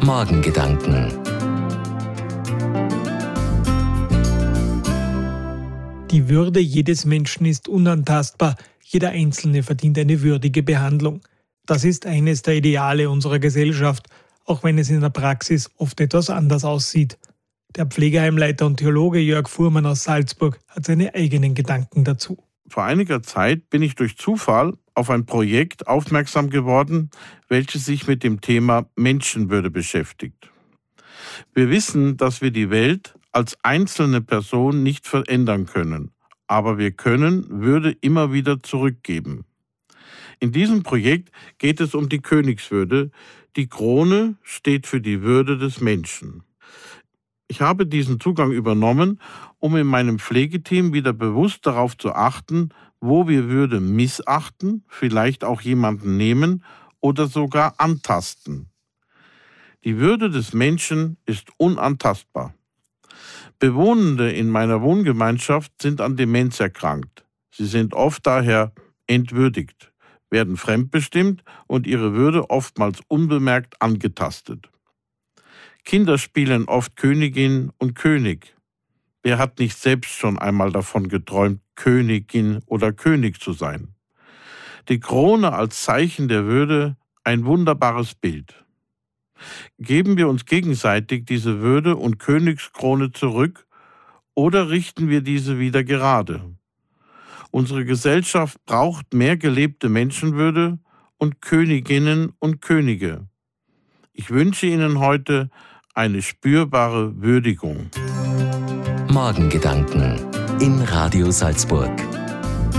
Morgengedanken. Die Würde jedes Menschen ist unantastbar. Jeder Einzelne verdient eine würdige Behandlung. Das ist eines der Ideale unserer Gesellschaft, auch wenn es in der Praxis oft etwas anders aussieht. Der Pflegeheimleiter und Theologe Jörg Fuhrmann aus Salzburg hat seine eigenen Gedanken dazu. Vor einiger Zeit bin ich durch Zufall auf ein Projekt aufmerksam geworden, welches sich mit dem Thema Menschenwürde beschäftigt. Wir wissen, dass wir die Welt als einzelne Person nicht verändern können, aber wir können Würde immer wieder zurückgeben. In diesem Projekt geht es um die Königswürde. Die Krone steht für die Würde des Menschen. Ich habe diesen Zugang übernommen, um in meinem Pflegeteam wieder bewusst darauf zu achten, wo wir Würde missachten, vielleicht auch jemanden nehmen oder sogar antasten. Die Würde des Menschen ist unantastbar. Bewohnende in meiner Wohngemeinschaft sind an Demenz erkrankt. Sie sind oft daher entwürdigt, werden fremdbestimmt und ihre Würde oftmals unbemerkt angetastet. Kinder spielen oft Königin und König. Wer hat nicht selbst schon einmal davon geträumt, Königin oder König zu sein? Die Krone als Zeichen der Würde, ein wunderbares Bild. Geben wir uns gegenseitig diese Würde und Königskrone zurück oder richten wir diese wieder gerade? Unsere Gesellschaft braucht mehr gelebte Menschenwürde und Königinnen und Könige. Ich wünsche Ihnen heute eine spürbare Würdigung. Morgengedanken in Radio Salzburg.